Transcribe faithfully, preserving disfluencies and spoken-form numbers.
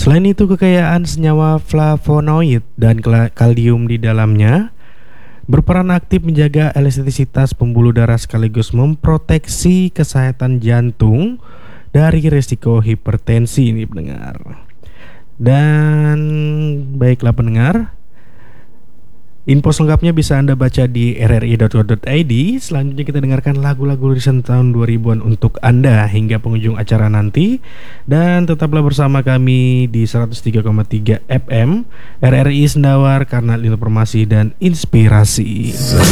Selain itu, kekayaan senyawa flavonoid dan kalium di dalamnya berperan aktif menjaga elastisitas pembuluh darah sekaligus memproteksi kesehatan jantung dari risiko hipertensi ini pendengar. Dan baiklah pendengar, info selengkapnya bisa Anda baca di r r i dot co dot i d. Selanjutnya kita dengarkan lagu-lagu rilisan tahun dua ribuan untuk Anda hingga penghujung acara nanti. Dan tetaplah bersama kami di seratus tiga koma tiga F M R R I Sendawar, karena informasi dan inspirasi.